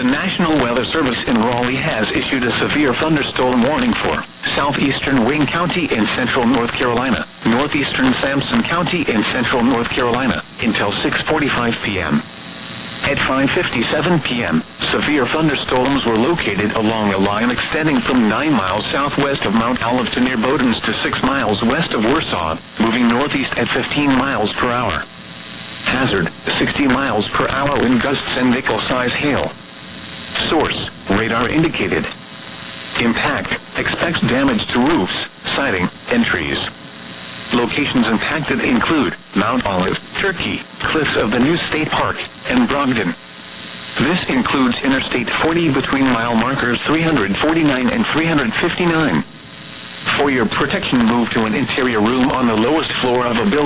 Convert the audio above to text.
The National Weather Service in Raleigh has issued a severe thunderstorm warning for southeastern Wayne County in central North Carolina, northeastern Sampson County in central North Carolina, until 6:45 p.m. At 5:57 p.m., severe thunderstorms were located along a line extending from 9 miles southwest of Mount Olive to near Bowdoin to 6 miles west of Warsaw, moving northeast at 15 miles per hour. Hazard, 60 miles per hour wind gusts and nickel-size hail. Source, radar indicated. Impact, expects damage to roofs, siding, and trees. Locations impacted include Mount Olive, Turkey, cliffs of the new state park, and Brogden. This includes Interstate 40 between mile markers 349 and 359. For your protection, move to an interior room on the lowest floor of a building.